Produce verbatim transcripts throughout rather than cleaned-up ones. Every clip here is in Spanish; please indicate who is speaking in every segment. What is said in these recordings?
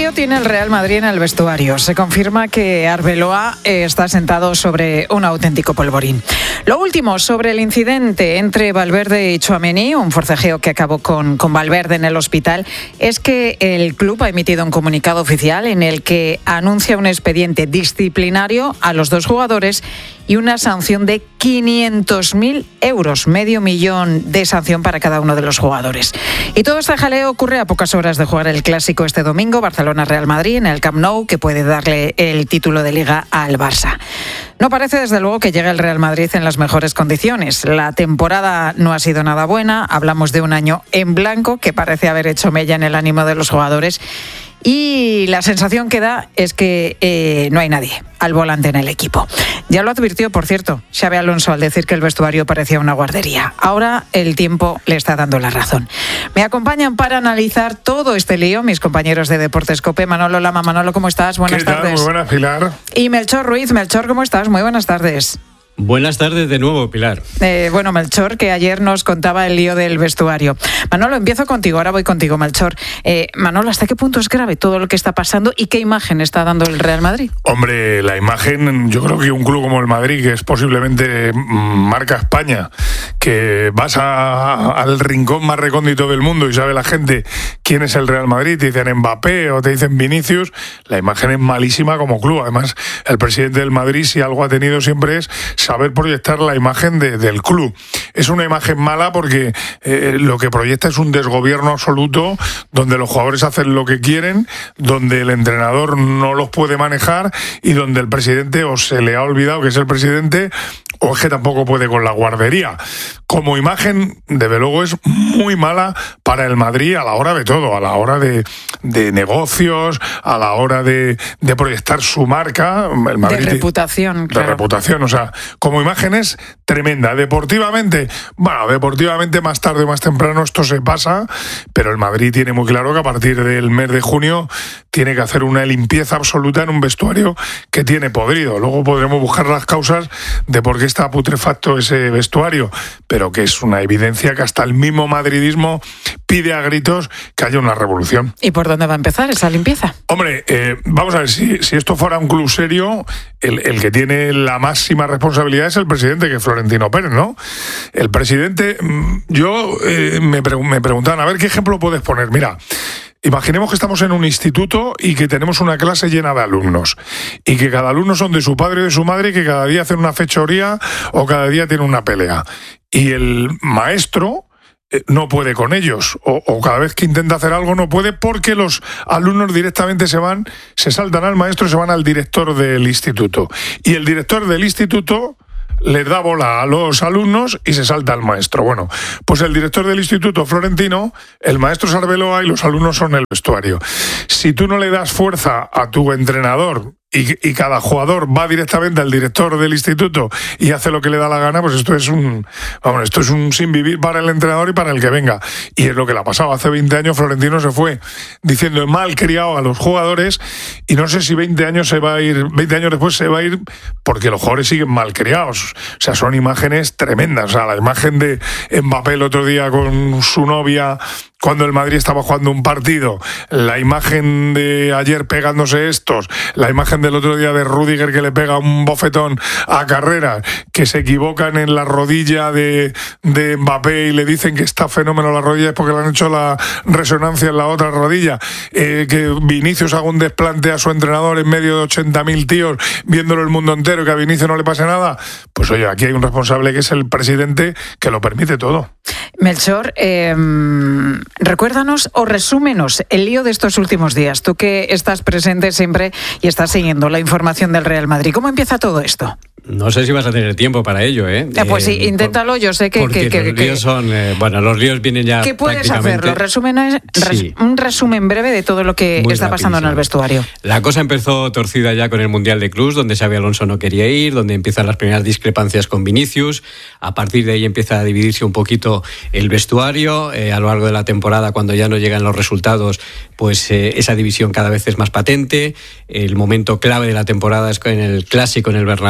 Speaker 1: lío tiene el Real Madrid en el vestuario. Se confirma que Arbeloa está sentado sobre un auténtico polvorín. Lo último sobre el incidente entre Valverde y Tchouaméni, un forcejeo que acabó con, con Valverde en el hospital, es que el club ha emitido un comunicado oficial en el que anuncia un expediente disciplinario a los dos jugadores y una sanción de quinientos mil euros, medio millón de sanción para cada uno de los jugadores. Y todo este jaleo ocurre a pocas horas de jugar el clásico este domingo, Barcelona-Real Madrid, en el Camp Nou, que puede darle el título de Liga al Barça. No parece, desde luego, que llegue el Real Madrid en las mejores condiciones. La temporada no ha sido nada buena, hablamos de un año en blanco que parece haber hecho mella en el ánimo de los jugadores. Y la sensación que da es que eh, no hay nadie al volante en el equipo. Ya lo advirtió, por cierto, Xabi Alonso al decir que el vestuario parecía una guardería. Ahora el tiempo le está dando la razón. Me acompañan para analizar todo este lío mis compañeros de Deportes COPE. Manolo Lama. Manolo, ¿cómo estás? Buenas
Speaker 2: ¿Qué tal?
Speaker 1: tardes.
Speaker 2: Muy buenas, Pilar.
Speaker 1: Y Melchor Ruiz. Melchor, ¿cómo estás? Muy buenas tardes.
Speaker 3: Buenas tardes de nuevo, Pilar.
Speaker 1: Eh, bueno, Melchor, que ayer nos contaba el lío del vestuario. Manolo, empiezo contigo, ahora voy contigo, Melchor. Eh, Manolo, ¿hasta qué punto es grave todo lo que está pasando y qué imagen está dando el Real Madrid?
Speaker 2: Hombre, la imagen, yo creo que un club como el Madrid, que es posiblemente marca España, que vas a, al rincón más recóndito del mundo y sabe la gente quién es el Real Madrid, te dicen Mbappé o te dicen Vinicius, la imagen es malísima como club. Además, el presidente del Madrid, si algo ha tenido siempre es saber proyectar la imagen de, del club. Es una imagen mala porque eh, lo que proyecta es un desgobierno absoluto, donde los jugadores hacen lo que quieren, donde el entrenador no los puede manejar y donde el presidente o se le ha olvidado que es el presidente o es que tampoco puede con la guardería. Como imagen, desde luego, es muy mala para el Madrid a la hora de todo, a la hora de, de negocios, a la hora de, de proyectar su marca. El Madrid,
Speaker 1: de reputación,
Speaker 2: de
Speaker 1: claro.
Speaker 2: reputación, o sea, como imagen es tremenda. Deportivamente, bueno, deportivamente más tarde o más temprano esto se pasa, pero el Madrid tiene muy claro que a partir del mes de junio tiene que hacer una limpieza absoluta en un vestuario que tiene podrido. Luego podremos buscar las causas de por qué está putrefacto ese vestuario, pero que es una evidencia que hasta el mismo madridismo pide a gritos que haya una revolución.
Speaker 1: ¿Y por dónde va a empezar esa limpieza?
Speaker 2: Hombre, eh, vamos a ver, si, si esto fuera un club serio, el, el que tiene la máxima responsabilidad es el presidente, que es Florentino Pérez, ¿no? El presidente, yo eh, me, pre- me preguntaban, a ver, ¿qué ejemplo puedes poner? Mira, imaginemos que estamos en un instituto y que tenemos una clase llena de alumnos y que cada alumno son de su padre o de su madre y que cada día hacen una fechoría o cada día tienen una pelea. Y el maestro no puede con ellos o, o cada vez que intenta hacer algo no puede porque los alumnos directamente se van, se saltan al maestro y se van al director del instituto. Y el director del instituto les da bola a los alumnos y se salta al maestro. Bueno, pues el director del instituto Florentino, el maestro es Arbeloa y los alumnos son el vestuario. Si tú no le das fuerza a tu entrenador y, y cada jugador va directamente al director del instituto y hace lo que le da la gana, pues esto es un vamos, esto es un sin vivir para el entrenador y para el que venga. Y es lo que le ha pasado. Hace veinte años Florentino se fue diciendo mal criado a los jugadores y no sé si veinte años se va a ir, veinte años después se va a ir porque los jugadores siguen mal criados. O sea, son imágenes tremendas. O sea, la imagen de Mbappé el otro día con su novia cuando el Madrid estaba jugando un partido, la imagen de ayer pegándose estos, la imagen del otro día de Rüdiger que le pega un bofetón a Carreras, que se equivocan en la rodilla de, de Mbappé y le dicen que está fenómeno la rodilla es porque le han hecho la resonancia en la otra rodilla, eh, que Vinicius haga un desplante a su entrenador en medio de ochenta mil tíos viéndolo el mundo entero y que a Vinicius no le pase nada, pues oye, aquí hay un responsable que es el presidente que lo permite todo.
Speaker 1: Melchor, eh, recuérdanos o resúmenos el lío de estos últimos días. Tú que estás presente siempre y estás siguiendo la información del Real Madrid. ¿Cómo empieza todo esto?
Speaker 3: No sé si vas a tener tiempo para ello, ¿eh?
Speaker 1: Eh, pues sí, inténtalo, yo sé que...
Speaker 3: Porque
Speaker 1: que, que,
Speaker 3: los líos son... Eh, bueno, los líos vienen ya
Speaker 1: ¿qué puedes
Speaker 3: prácticamente...
Speaker 1: hacerlo? Resumen, res, sí. Un resumen breve de todo lo que Muy está pasando en el vestuario.
Speaker 3: La cosa empezó torcida ya con el Mundial de Clubs, donde Xabi Alonso no quería ir, donde empiezan las primeras discrepancias con Vinicius. A partir de ahí empieza a dividirse un poquito el vestuario. Eh, a lo largo de la temporada, cuando ya no llegan los resultados, pues eh, esa división cada vez es más patente. El momento clave de la temporada es en el Clásico, en el Bernabéu,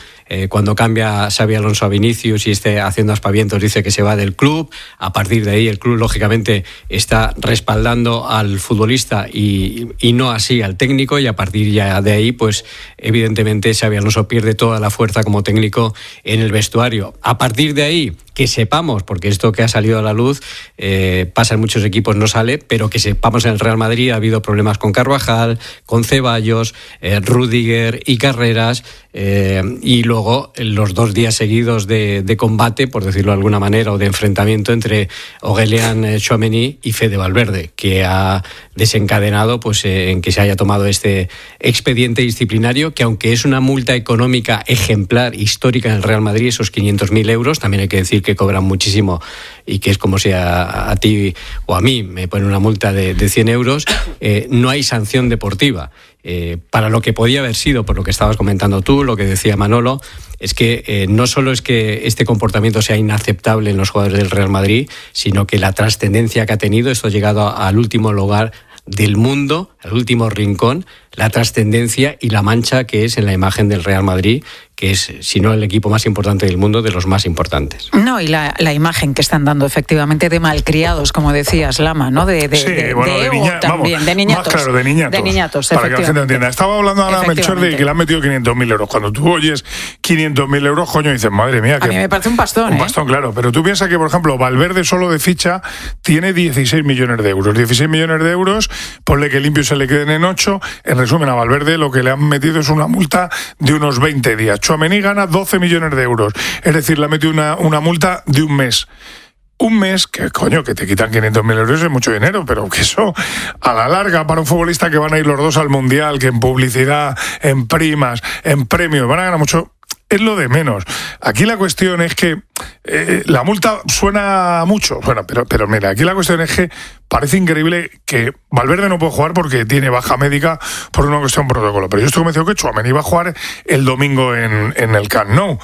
Speaker 3: eh, cuando cambia Xabi Alonso a Vinicius y esté haciendo aspavientos dice que se va del club. A partir de ahí el club lógicamente está respaldando al futbolista y, y no así al técnico, y a partir ya de ahí pues evidentemente Xabi Alonso pierde toda la fuerza como técnico en el vestuario. A partir de ahí, que sepamos, porque esto que ha salido a la luz eh, pasa en muchos equipos, no sale, pero que sepamos en el Real Madrid ha habido problemas con Carvajal, con Ceballos, eh, Rüdiger y Carreras, eh, y luego los dos días seguidos de, de combate, por decirlo de alguna manera, o de enfrentamiento entre Aurélien Tchouaméni y Fede Valverde, que ha desencadenado pues eh, en que se haya tomado este expediente disciplinario, que aunque es una multa económica ejemplar, histórica en el Real Madrid, esos quinientos mil euros, también hay que decir que cobran muchísimo y que es como si a, a ti o a mí me ponen una multa de, de cien euros, eh, no hay sanción deportiva. Eh, para lo que podía haber sido, por lo que estabas comentando tú, lo que decía Manolo, es que eh, no solo es que este comportamiento sea inaceptable en los jugadores del Real Madrid, sino que la trascendencia que ha tenido, esto ha llegado a, al último lugar del mundo, al último rincón, la trascendencia y la mancha que es en la imagen del Real Madrid, que es, si no el equipo más importante del mundo, de los más importantes.
Speaker 1: No, y la, la imagen que están dando efectivamente de malcriados, como decías, Lama, ¿no? De, de,
Speaker 2: sí,
Speaker 1: de,
Speaker 2: bueno,
Speaker 1: de,
Speaker 2: de,
Speaker 1: ego
Speaker 2: niña,
Speaker 1: también,
Speaker 2: vamos,
Speaker 1: de niñatos.
Speaker 2: Más claro, de niñatos.
Speaker 1: De niñatos,
Speaker 2: para que la gente entienda. Estaba hablando ahora Melchor de que le han metido quinientos mil euros. Cuando tú oyes quinientos mil euros, coño, dices, madre mía. Que
Speaker 1: a mí me parece un pastón,
Speaker 2: Un
Speaker 1: ¿eh?
Speaker 2: pastón, claro. Pero tú piensas que, por ejemplo, Valverde solo de ficha tiene dieciséis millones de euros. dieciséis millones de euros, ponle que limpio se le queden en ocho. En resumen, a Valverde lo que le han metido es una multa de unos veinte días. Tchouaméni gana doce millones de euros. Es decir, le ha metido una, una multa de un mes. Un mes, que coño, que te quitan quinientos mil euros es mucho dinero, pero que eso, a la larga, para un futbolista que van a ir los dos al Mundial, que en publicidad, en primas, en premios, van a ganar mucho, es lo de menos. Aquí la cuestión es que eh, la multa suena mucho, bueno, pero, pero mira, aquí la cuestión es que parece increíble que Valverde no puede jugar porque tiene baja médica por una cuestión protocolo, pero yo estoy convencido que Tchouaméni va a jugar el domingo en, en el Camp Nou.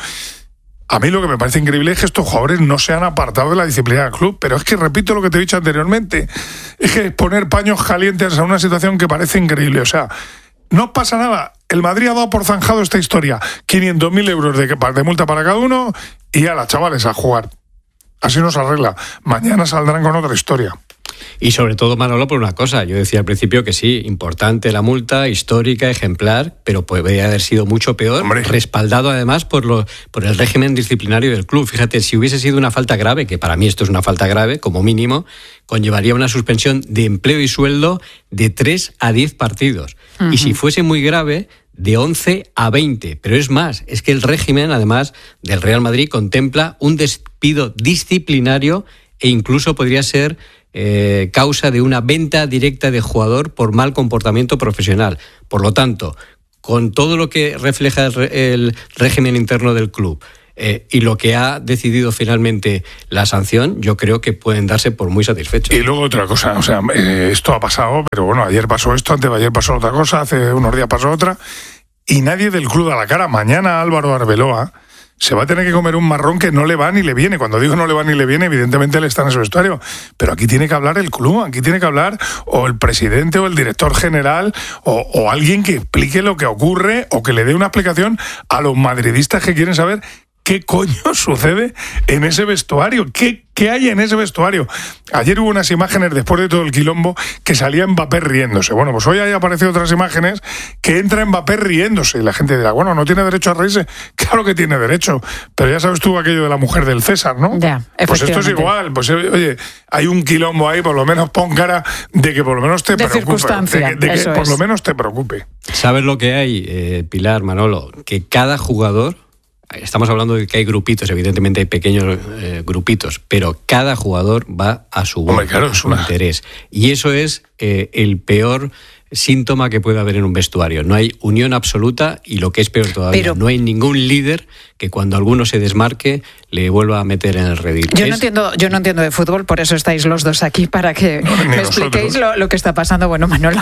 Speaker 2: A mí lo que me parece increíble es que estos jugadores no se han apartado de la disciplina del club, pero es que repito lo que te he dicho anteriormente, es que poner paños calientes a una situación que parece increíble, o sea, no pasa nada. El Madrid ha dado por zanjado esta historia, quinientos mil euros de, de multa para cada uno y a las chavales a jugar. Así no se arregla. Mañana saldrán con otra historia.
Speaker 3: Y sobre todo, Manolo, por una cosa, yo decía al principio que sí, importante la multa, histórica, ejemplar, pero podría haber sido mucho peor, Hombre. respaldado además por, lo, por el régimen disciplinario del club. Fíjate, si hubiese sido una falta grave, que para mí esto es una falta grave, como mínimo, conllevaría una suspensión de empleo y sueldo de tres a diez partidos. Uh-huh. Y si fuese muy grave, de once a veinte. Pero es más, es que el régimen, además del Real Madrid, contempla un despido disciplinario e incluso podría ser Eh, causa de una venta directa de jugador por mal comportamiento profesional. Por lo tanto, con todo lo que refleja el, el régimen interno del club eh, y lo que ha decidido finalmente la sanción, yo creo que pueden darse por muy satisfechos.
Speaker 2: Y luego otra cosa, o sea, eh, esto ha pasado, pero bueno, ayer pasó esto, antes de ayer pasó otra cosa, hace unos días pasó otra, y nadie del club da la cara. Mañana Álvaro Arbeloa se va a tener que comer un marrón que no le va ni le viene. Cuando digo no le va ni le viene, evidentemente él está en ese vestuario. Pero aquí tiene que hablar el club, aquí tiene que hablar o el presidente o el director general o, o alguien que explique lo que ocurre o que le dé una explicación a los madridistas que quieren saber qué coño sucede en ese vestuario. ¿Qué, qué hay en ese vestuario? Ayer hubo unas imágenes, después de todo el quilombo, que salía Mbappé riéndose. Bueno, pues hoy hay aparecido otras imágenes que entra Mbappé riéndose. Y la gente dirá, bueno, ¿no tiene derecho a reírse? Claro que tiene derecho. Pero ya sabes tú aquello de la mujer del César, ¿no?
Speaker 1: Ya,
Speaker 2: pues esto es igual. Pues oye, hay un quilombo ahí, por lo menos pon cara de que por lo menos te
Speaker 1: de
Speaker 2: preocupe. De, de que
Speaker 1: eso
Speaker 2: por
Speaker 1: es.
Speaker 2: lo menos te preocupe.
Speaker 3: ¿Sabes lo que hay, eh, Pilar, Manolo? Que cada jugador... Estamos hablando de que hay grupitos, evidentemente hay pequeños eh, grupitos, pero cada jugador va a su bola,
Speaker 2: claro,
Speaker 3: a su
Speaker 2: una...
Speaker 3: interés. Y eso es eh, el peor síntoma que puede haber en un vestuario. No hay unión absoluta y lo que es peor todavía, pero... no hay ningún líder que cuando alguno se desmarque le vuelva a meter en el redil.
Speaker 1: Yo
Speaker 3: es...
Speaker 1: no entiendo, yo no entiendo de fútbol, por eso estáis los dos aquí, para que
Speaker 2: no,
Speaker 1: me expliquéis lo, lo que está pasando. Bueno, Manolo, tú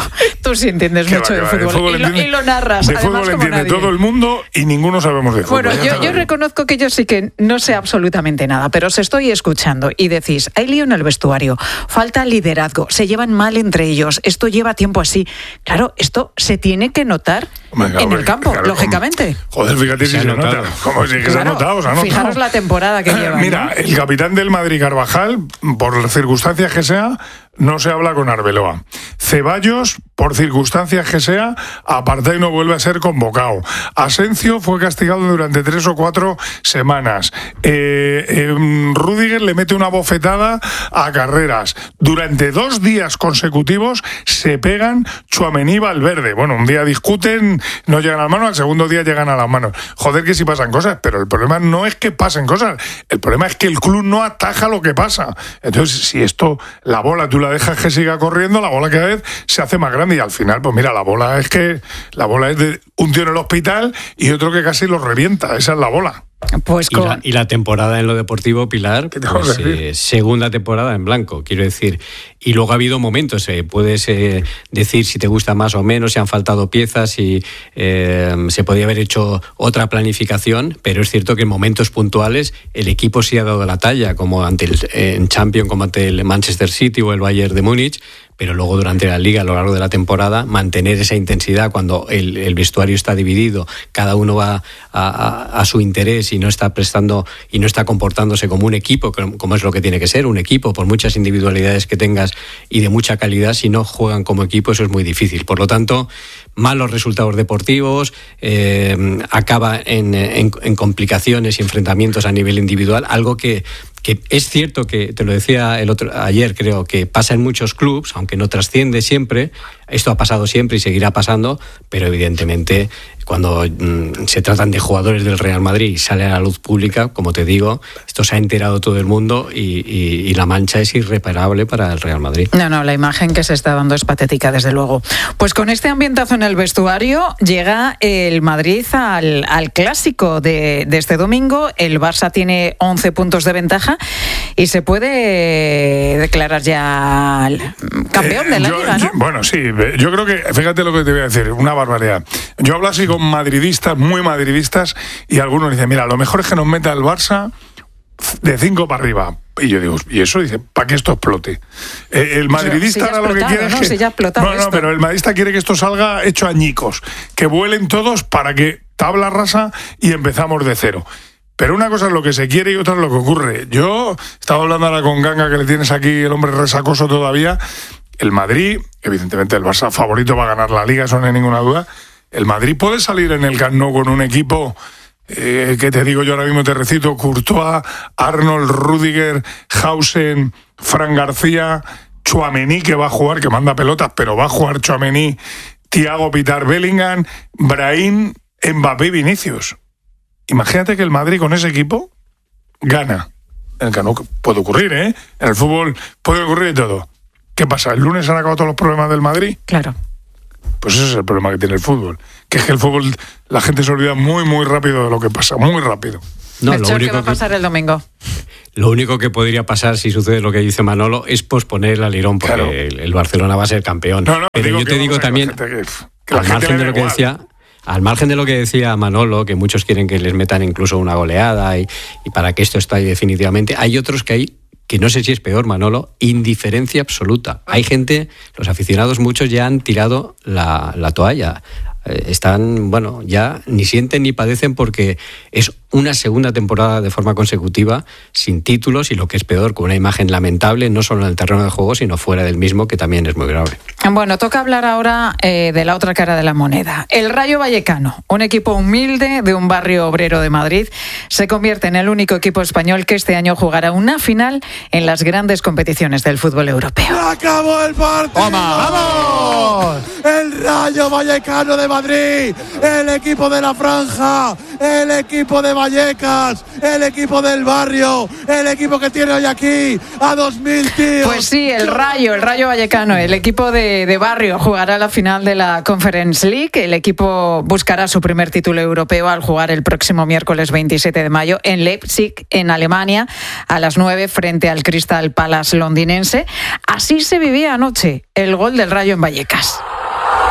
Speaker 1: tú sí entiendes
Speaker 2: Que
Speaker 1: mucho
Speaker 2: va,
Speaker 1: de
Speaker 2: que va,
Speaker 1: fútbol,
Speaker 2: fútbol
Speaker 1: y, lo,
Speaker 2: entiende-
Speaker 1: y lo narras.
Speaker 2: De
Speaker 1: además,
Speaker 2: fútbol
Speaker 1: como
Speaker 2: entiende
Speaker 1: nadie.
Speaker 2: todo el mundo y ninguno sabemos de fútbol.
Speaker 1: Bueno,
Speaker 2: Ya
Speaker 1: yo,
Speaker 2: te lo
Speaker 1: yo
Speaker 2: digo.
Speaker 1: reconozco que yo sí que no sé absolutamente nada, pero os estoy escuchando y decís, hay lío en el vestuario, falta liderazgo, se llevan mal entre ellos, esto lleva tiempo así. Claro, esto se tiene que notar
Speaker 2: Hombre, claro,
Speaker 1: en el campo,
Speaker 2: claro,
Speaker 1: lógicamente.
Speaker 2: Joder, fíjate si
Speaker 3: Se ha
Speaker 2: se
Speaker 3: notado.
Speaker 2: nota. Como si que se ha
Speaker 1: Claro,
Speaker 2: notado, se ha notado.
Speaker 1: fijaros la temporada que llevan.
Speaker 2: Mira,
Speaker 1: ¿no?
Speaker 2: el capitán del Madrid, Carvajal, por las circunstancias que sea, no se habla con Arbeloa. Ceballos, por circunstancias que sea, aparta y no vuelve a ser convocado. Asencio fue castigado durante tres o cuatro semanas. Eh, eh, Rüdiger le mete una bofetada a Carreras. Durante dos días consecutivos se pegan Tchouaméni y Valverde. Bueno, un día discuten, no llegan a las manos, al segundo día llegan a las manos. Joder, que sí pasan cosas, pero el problema no es que pasen cosas, el problema es que el club no ataja lo que pasa. Entonces, si esto, la bola, tú la dejas que siga corriendo, la bola cada vez se hace más grande y al final, pues mira, la bola es que la bola es de un tío en el hospital y otro que casi lo revienta. Esa es la bola.
Speaker 1: Pues
Speaker 3: Y
Speaker 1: con...
Speaker 3: la, y la temporada en lo deportivo, Pilar,
Speaker 2: ¿Qué te vas
Speaker 3: pues,
Speaker 2: a decir?
Speaker 3: eh, segunda temporada en blanco, quiero decir. Y luego ha habido momentos, eh, puedes eh, decir si te gusta más o menos, si han faltado piezas, si eh, se podía haber hecho otra planificación, pero es cierto que en momentos puntuales el equipo sí ha dado la talla, como ante el, eh, en Champions, como ante el Manchester City o el Bayern de Múnich, pero luego durante la Liga, a lo largo de la temporada, mantener esa intensidad cuando el, el vestuario está dividido, cada uno va a, a, a su interés y no está prestando y no está comportándose como un equipo, como es lo que tiene que ser, un equipo, por muchas individualidades que tengas y de mucha calidad, si no juegan como equipo, eso es muy difícil. Por lo tanto, malos resultados deportivos, eh, acaba en, en, en complicaciones y enfrentamientos a nivel individual, algo que que es cierto que, te lo decía el otro ayer, creo que pasa en muchos clubs, aunque no trasciende siempre, esto ha pasado siempre y seguirá pasando, pero evidentemente cuando mmm, se tratan de jugadores del Real Madrid y sale a la luz pública, como te digo, esto se ha enterado todo el mundo y, y, y la mancha es irreparable para el Real Madrid.
Speaker 1: No, no, la imagen que se está dando es patética, desde luego. Pues con este ambientazo en el vestuario llega el Madrid al, al clásico de, de este domingo. El Barça tiene once puntos de ventaja y se puede declarar ya campeón de la
Speaker 2: Eh, yo,
Speaker 1: Liga, ¿no?
Speaker 2: yo- bueno, sí, yo creo que, fíjate lo que te voy a decir, una barbaridad. Yo hablo así con madridistas, muy madridistas, y algunos dicen, mira, lo mejor es que nos meta el Barça de cinco para arriba. Y yo digo, y eso dice, para que esto explote. Eh, el madridista
Speaker 1: si ya ha
Speaker 2: ahora lo que
Speaker 1: explotado,
Speaker 2: quiere
Speaker 1: ¿no?
Speaker 2: es que...
Speaker 1: Si ya ha explotado
Speaker 2: no, no,
Speaker 1: esto.
Speaker 2: pero el madridista quiere que esto salga hecho añicos, que vuelen todos para que tabla rasa y empezamos de cero. Pero una cosa es lo que se quiere y otra es lo que ocurre. Yo estaba hablando ahora con Ganga, que le tienes aquí, el hombre resacoso todavía. El Madrid, evidentemente el Barça favorito va a ganar la Liga, eso no hay ninguna duda. El Madrid puede salir en el Camp Nou con un equipo eh, que te digo yo ahora mismo, te recito, Courtois, Arnold, Rüdiger, Hausen, Fran García, Tchouaméni, que va a jugar, que manda pelotas, pero va a jugar Tchouaméni, Thiago, Pitar, Bellingham, Brahim, Mbappé y Vinicius. Imagínate que el Madrid con ese equipo gana. En el Camp Nou puede ocurrir, ¿eh? En el fútbol puede ocurrir todo. ¿Qué pasa? ¿El lunes han acabado todos los problemas del Madrid?
Speaker 1: Claro.
Speaker 2: Pues ese es el problema que tiene el fútbol. Que es que el fútbol, la gente se olvida muy, muy rápido de lo que pasa. Muy rápido.
Speaker 3: No, lo
Speaker 1: Melchor, ¿qué
Speaker 3: único
Speaker 1: va a pasar
Speaker 3: que,
Speaker 1: el domingo?
Speaker 3: lo único que podría pasar si sucede lo que dice Manolo es posponer el alirón, porque
Speaker 2: Claro.
Speaker 3: el, el Barcelona va a ser campeón.
Speaker 2: No, no,
Speaker 3: Pero
Speaker 2: digo
Speaker 3: yo
Speaker 2: que
Speaker 3: te
Speaker 2: vamos
Speaker 3: digo
Speaker 2: a- que la
Speaker 3: también,
Speaker 2: gente que- que la
Speaker 3: al
Speaker 2: gente
Speaker 3: margen
Speaker 2: le
Speaker 3: de
Speaker 2: da
Speaker 3: lo que
Speaker 2: igual.
Speaker 3: decía... Al margen de lo que decía Manolo, que muchos quieren que les metan incluso una goleada y, y para que esto estalle definitivamente, hay otros que hay, que no sé si es peor, Manolo, indiferencia absoluta. Hay gente, los aficionados muchos ya han tirado la, la toalla. Eh, están, bueno, ya ni sienten ni padecen porque es una segunda temporada de forma consecutiva sin títulos y lo que es peor, con una imagen lamentable, no solo en el terreno de juego, sino fuera del mismo, que también es muy grave.
Speaker 1: Bueno, toca hablar ahora eh, de la otra cara de la moneda. El Rayo Vallecano, un equipo humilde de un barrio obrero de Madrid, se convierte en el único equipo español que este año jugará una final en las grandes competiciones del fútbol europeo.
Speaker 4: ¡Acabó el partido! ¡Vamos! El Rayo Vallecano de Madrid, el equipo de la franja, el equipo de Vallecas, el equipo del barrio, el equipo que tiene hoy aquí a dos mil tíos.
Speaker 1: Pues sí, el Rayo, el Rayo Vallecano, el equipo de, de barrio jugará la final de la Conference League. El equipo buscará su primer título europeo al jugar el próximo miércoles veintisiete de mayo en Leipzig, en Alemania, a las nueve frente al Crystal Palace londinense. Así se vivía anoche el gol del Rayo en Vallecas.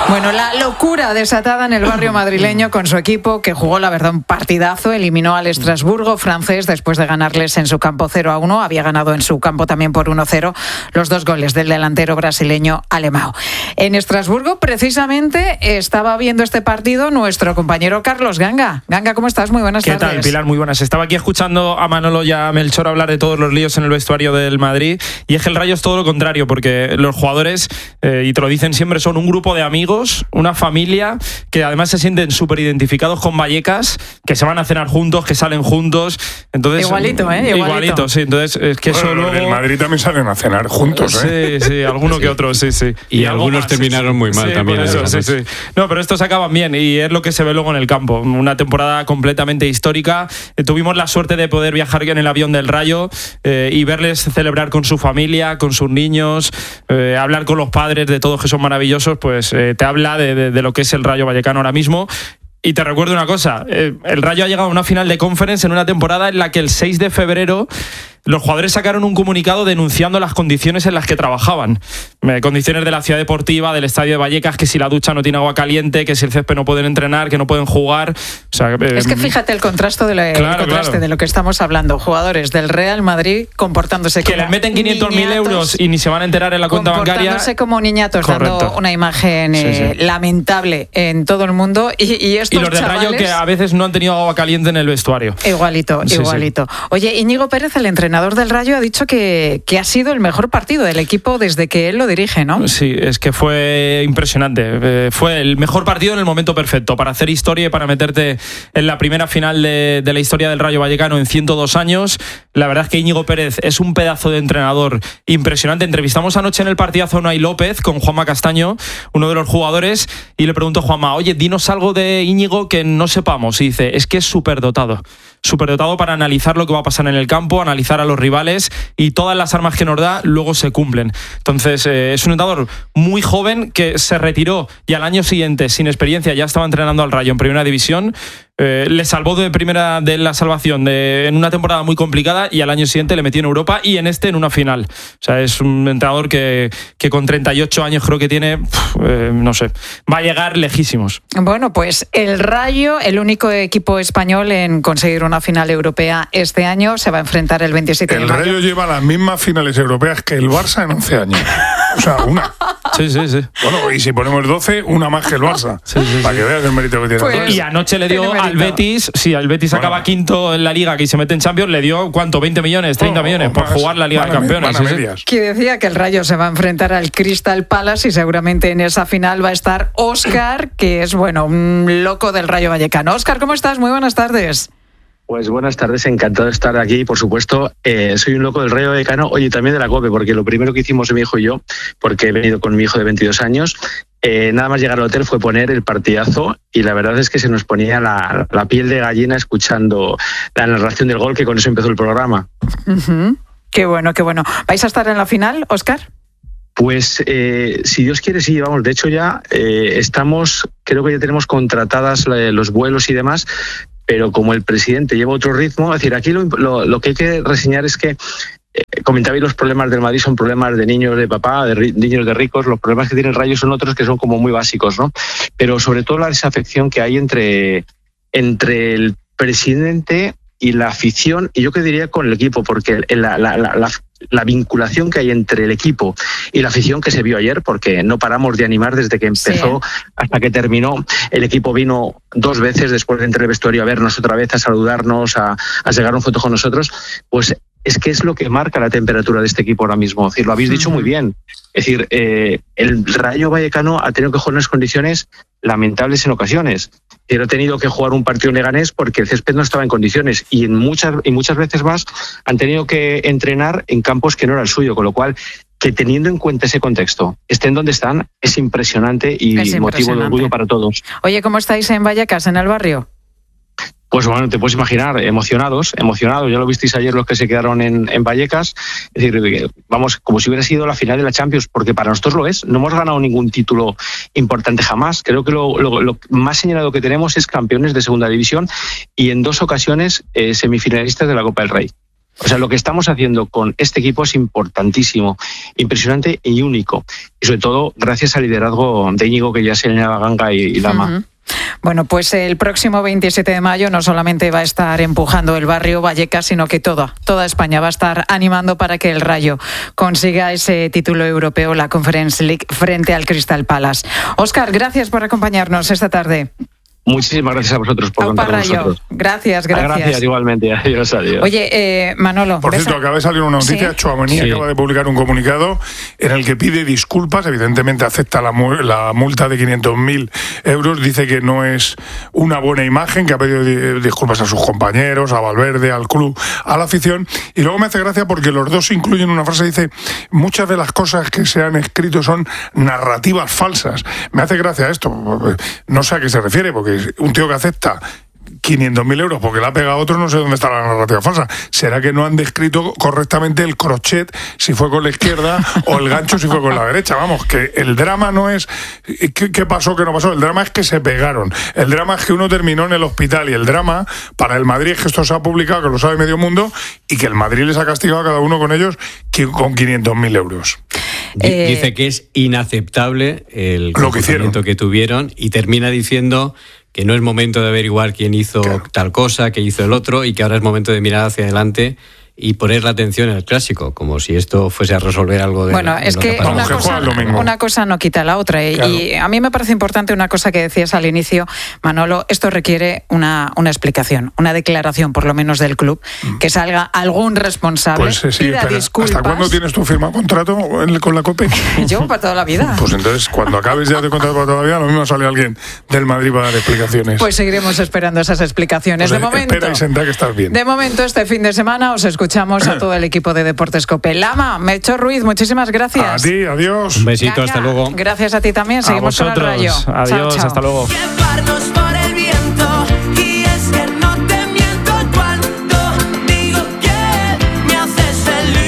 Speaker 1: Bueno, la locura desatada en el barrio madrileño con su equipo, que jugó, la verdad, un partidazo, eliminó al Estrasburgo francés después de ganarles en su campo cero a uno, había ganado en su campo también por uno cero, los dos goles del delantero brasileño Alemão. En Estrasburgo, precisamente, estaba viendo este partido nuestro compañero Carlos Ganga. Ganga, ¿cómo estás? Muy buenas tardes.
Speaker 5: ¿Qué tal, Pilar? Muy buenas. Estaba aquí escuchando a Manolo y a Melchor hablar de todos los líos en el vestuario del Madrid, y es que el Rayo es todo lo contrario, porque los jugadores, eh, y te lo dicen siempre, son un grupo de amigos, una familia, que además se sienten súper identificados con Vallecas, que se van a cenar juntos, que salen juntos. Entonces,
Speaker 1: igualito, ¿eh?
Speaker 5: Igualito, igualito sí. Entonces, es que
Speaker 2: bueno,
Speaker 5: eso luego...
Speaker 2: En Madrid también salen a cenar juntos, ¿eh?
Speaker 5: Sí, sí, alguno sí. que otro, sí, sí.
Speaker 3: Y, y algunos más, terminaron sí, muy mal
Speaker 5: sí,
Speaker 3: también.
Speaker 5: Eso, sí, sí. No, pero estos acaban bien, y es lo que se ve luego en el campo. Una temporada completamente histórica. Eh, tuvimos la suerte de poder viajar en el avión del Rayo eh, y verles celebrar con su familia, con sus niños, eh, hablar con los padres de todos, que son maravillosos. Pues eh, te habla de, de, de lo que es el Rayo Vallecano ahora mismo. Y te recuerdo una cosa, eh, el Rayo ha llegado a una final de Conference en una temporada en la que el seis de febrero los jugadores sacaron un comunicado denunciando las condiciones en las que trabajaban. Eh, condiciones de la ciudad deportiva, del estadio de Vallecas, que si la ducha no tiene agua caliente, que si el césped no pueden entrenar, que no pueden jugar. O sea, eh,
Speaker 1: es que fíjate el contraste, de, la, claro, el contraste claro. de lo que estamos hablando. Jugadores del Real Madrid comportándose
Speaker 5: que
Speaker 1: como
Speaker 5: les meten quinientos mil euros y ni se van a enterar en la cuenta bancaria.
Speaker 1: Comportándose como niñatos, Correcto. dando una imagen eh, sí, sí. lamentable en todo el mundo. Y, y, estos
Speaker 5: y los del
Speaker 1: chavales,
Speaker 5: Rayo que a veces no han tenido agua caliente en el vestuario.
Speaker 1: Igualito, sí, igualito. Sí. Oye, Íñigo Pérez, el entrenador del Rayo, ha dicho que, que ha sido el mejor partido del equipo desde que él lo dirige, ¿no?
Speaker 5: Sí, es que fue impresionante. Eh, fue el mejor partido en el momento perfecto para hacer historia y para meterte en la primera final de, de la historia del Rayo Vallecano en ciento dos años. La verdad es que Íñigo Pérez es un pedazo de entrenador impresionante. Entrevistamos anoche en el partidazo a Unai López con Juanma Castaño, uno de los jugadores, y le pregunto a Juanma, oye, dinos algo de Íñigo que no sepamos. Y dice, es que es súper dotado. Súper dotado para analizar lo que va a pasar en el campo, analizar a los rivales, y todas las armas que nos da luego se cumplen. Entonces eh, es un entrenador muy joven que se retiró y al año siguiente, sin experiencia, ya estaba entrenando al Rayo en primera división. Eh, le salvó de primera de la salvación de, en una temporada muy complicada, y al año siguiente le metió en Europa y en este en una final. O sea, es un entrenador que, que con treinta y ocho años creo que tiene, pf, eh, no sé, va a llegar lejísimos.
Speaker 1: Bueno, pues el Rayo, el único equipo español en conseguir una final europea este año, se va a enfrentar el veintisiete
Speaker 2: el
Speaker 1: de mayo.
Speaker 2: El Rayo lleva las mismas finales europeas que el Barça en once años. O sea, una.
Speaker 5: Sí, sí, sí.
Speaker 2: Bueno, y si ponemos doce, una más que el Barça. Sí, sí, para sí. que veas el mérito que tiene.
Speaker 1: Pues,
Speaker 5: y anoche le dio al Betis, si al Betis bueno. acaba quinto en la Liga, que se mete en Champions, le dio, ¿cuánto? ¿veinte millones? ¿treinta oh, millones? Oh, por jugar la Liga de Campeones. Sí, sí.
Speaker 1: Que decía que el Rayo se va a enfrentar al Crystal Palace, y seguramente en esa final va a estar Óscar, que es, bueno, un loco del Rayo Vallecano. Óscar, ¿cómo estás? Muy buenas tardes.
Speaker 6: Pues buenas tardes, encantado de estar aquí, por supuesto. Eh, soy un loco del Rayo Vallecano, oye, también de la COPE, porque lo primero que hicimos mi hijo y yo, porque he venido con mi hijo de veintidós años, eh, nada más llegar al hotel fue poner el partidazo, y la verdad es que se nos ponía la, la piel de gallina escuchando la narración del gol, que con eso empezó el programa.
Speaker 1: Uh-huh. Qué bueno, qué bueno. ¿Vais a estar en la final, Óscar?
Speaker 6: Pues eh, si Dios quiere, sí, vamos, de hecho ya eh, estamos, creo que ya tenemos contratadas los vuelos y demás, pero como el presidente lleva otro ritmo, es decir, aquí lo, lo, lo que hay que reseñar es que eh, comentabais, los problemas del Madrid son problemas de niños de papá, de ri, niños de ricos, los problemas que tiene el Rayo son otros que son como muy básicos, ¿no? Pero sobre todo la desafección que hay entre, entre el presidente y la afición, y yo que diría con el equipo, porque la, la, la, la, la vinculación que hay entre el equipo y la afición que se vio ayer, porque no paramos de animar desde que empezó sí. hasta que terminó. El equipo vino dos veces después de entrar al vestuario a vernos otra vez, a saludarnos, a, a sacar una foto con nosotros. Pues es que es lo que marca la temperatura de este equipo ahora mismo. Es decir, lo habéis dicho muy bien. Es decir, eh, el Rayo Vallecano ha tenido que jugar en unas condiciones lamentables en ocasiones. Pero ha tenido que jugar un partido en Leganés porque el césped no estaba en condiciones, y en muchas y muchas veces más han tenido que entrenar en campos que no era el suyo, con lo cual, que teniendo en cuenta ese contexto, estén donde están, es impresionante y es impresionante. Motivo de orgullo para todos.
Speaker 1: Oye, ¿cómo estáis en Vallecas, en el barrio?
Speaker 6: Pues bueno, te puedes imaginar, emocionados, emocionados. Ya lo visteis ayer los que se quedaron en, en Vallecas. Es decir, vamos, como si hubiera sido la final de la Champions, porque para nosotros lo es. No hemos ganado ningún título importante jamás. Creo que lo, lo, lo más señalado que tenemos es campeones de segunda división, y en dos ocasiones eh, semifinalistas de la Copa del Rey. O sea, lo que estamos haciendo con este equipo es importantísimo, impresionante y único. Y sobre todo, gracias al liderazgo de Íñigo, que ya se le Ganga y, y Lama.
Speaker 1: Uh-huh. Bueno, pues el próximo veintisiete de mayo no solamente va a estar empujando el Barrio Vallecas, sino que toda, toda España va a estar animando para que el Rayo consiga ese título europeo, la Conference League, frente al Crystal Palace. Óscar, gracias por acompañarnos esta tarde.
Speaker 6: Muchísimas gracias a vosotros por
Speaker 1: Aupa
Speaker 6: contar con
Speaker 1: Rayo.
Speaker 6: nosotros.
Speaker 1: Gracias, gracias.
Speaker 6: Gracias igualmente. Adiós, adiós.
Speaker 1: Oye, eh, Manolo.
Speaker 2: Por cierto,
Speaker 1: a...
Speaker 2: acaba de salir una noticia.
Speaker 1: ¿Sí?
Speaker 2: Tchouaméni
Speaker 3: Sí.
Speaker 2: acaba de publicar un comunicado en el que pide disculpas. Evidentemente acepta la, mu- la multa de quinientos mil euros. Dice que no es una buena imagen, que ha pedido di- disculpas a sus compañeros, a Valverde, al club, a la afición. Y luego me hace gracia porque los dos incluyen una frase. Dice, muchas de las cosas que se han escrito son narrativas falsas. Me hace gracia esto. No sé a qué se refiere, porque un tío que acepta quinientos mil euros porque le ha pegado a otro, no sé dónde está la narrativa falsa. ¿Será que no han descrito correctamente el crochet si fue con la izquierda o el gancho si fue con la derecha? Vamos, que el drama no es ¿qué, qué pasó, qué no pasó? El drama es que se pegaron. El drama es que uno terminó en el hospital y el drama para el Madrid es que esto se ha publicado, que lo sabe medio mundo, y que el Madrid les ha castigado a cada uno con ellos con quinientos mil euros.
Speaker 3: Eh, Dice que es inaceptable el comportamiento que, que tuvieron y termina diciendo que no es momento de averiguar quién hizo claro. tal cosa, qué hizo el otro, y que ahora es momento de mirar hacia adelante y poner la atención en el clásico, como si esto fuese a resolver algo de
Speaker 1: Bueno,
Speaker 3: de
Speaker 1: es
Speaker 3: lo
Speaker 1: que,
Speaker 3: que
Speaker 1: una, cosa, una cosa no quita la otra. Y, claro. y a mí me parece importante una cosa que decías al inicio, Manolo, esto requiere una, una explicación, una declaración, por lo menos del club, mm. que salga algún responsable,
Speaker 2: pues, sí,
Speaker 1: pida
Speaker 2: pero
Speaker 1: disculpas.
Speaker 2: ¿Hasta cuándo tienes tu firma contrato con la COPE?
Speaker 1: Yo, para toda la vida.
Speaker 2: Pues entonces, cuando acabes ya de contrato para toda la vida, lo mismo sale alguien del Madrid para dar explicaciones.
Speaker 1: Pues seguiremos esperando esas explicaciones.
Speaker 2: Pues
Speaker 1: de momento,
Speaker 2: espera y senta que estás bien.
Speaker 1: De momento, este fin de semana os escuchamos a todo el equipo de Deportes COPE. Lama, Melchor Ruiz, muchísimas gracias.
Speaker 2: A ti, adiós.
Speaker 3: Un besito,
Speaker 1: Ganga,
Speaker 3: hasta luego.
Speaker 1: Gracias a ti también. Seguimos
Speaker 5: a vosotros.
Speaker 1: con el Rayo.
Speaker 5: Adiós,
Speaker 1: chao, chao.
Speaker 5: hasta luego.
Speaker 7: Llevarnos por el viento, y es que no te miento cuando digo que me haces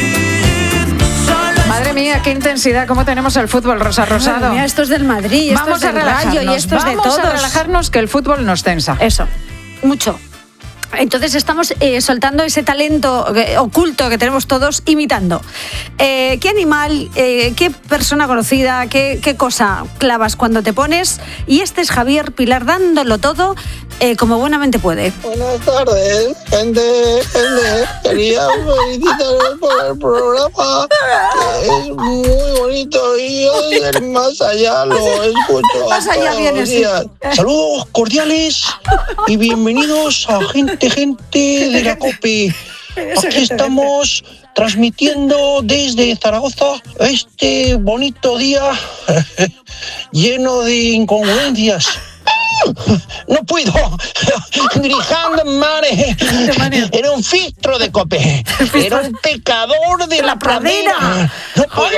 Speaker 7: feliz. Solo
Speaker 1: Madre mía, qué intensidad, cómo tenemos el fútbol, Rosa Rosado.
Speaker 8: Mira, esto es del Madrid, esto
Speaker 1: vamos
Speaker 8: es del
Speaker 1: a
Speaker 8: Rayo y esto es de todos.
Speaker 1: Vamos a relajarnos, que el fútbol nos tensa.
Speaker 8: Eso, mucho. Entonces estamos eh, soltando ese talento eh, oculto que tenemos todos imitando. Eh, ¿Qué animal, eh, qué persona conocida, qué, qué cosa clavas cuando te pones? Y este es Javier Pilar dándolo todo eh, como buenamente puede.
Speaker 9: Buenas tardes, gente, gente. Quería felicitaros por el programa, que es muy bonito y yo desde más allá lo escucho
Speaker 8: Más allá
Speaker 9: todos
Speaker 8: viene,
Speaker 9: los
Speaker 8: sí.
Speaker 9: días. Saludos cordiales y bienvenidos a gente gente de la COPE. Aquí estamos transmitiendo desde Zaragoza este bonito día lleno de incongruencias. No puedo. Grijando mare. Era un filtro de COPE. Era un pecador de la pradera. No puedo.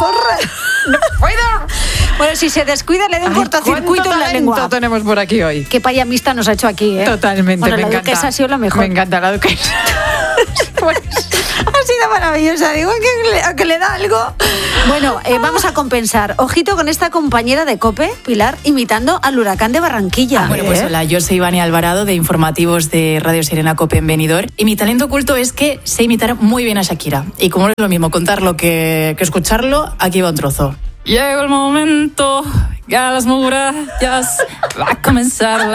Speaker 1: No puedo.
Speaker 8: Bueno, si se descuida le da un
Speaker 1: Ay,
Speaker 8: cortocircuito en la lengua.
Speaker 1: Tenemos por aquí hoy.
Speaker 8: Qué payamista nos ha hecho aquí, ¿eh?
Speaker 1: Totalmente,
Speaker 8: bueno,
Speaker 1: me
Speaker 8: la
Speaker 1: encanta.
Speaker 8: duquesa ha sido la mejor.
Speaker 1: Me encanta la duquesa. Pues,
Speaker 8: ha sido maravillosa, digo que le, que le da algo. Bueno, eh, vamos a compensar. Ojito con esta compañera de COPE, Pilar, imitando al huracán de Barranquilla.
Speaker 10: Ah, bueno, pues hola, yo soy Vania Alvarado de Informativos de Radio Serena COPE en Benidorm y mi talento oculto es que sé imitar muy bien a Shakira. Y como no es lo mismo contarlo que, que escucharlo, aquí va un trozo. Llegó el momento, ya las murallas, va a comenzar la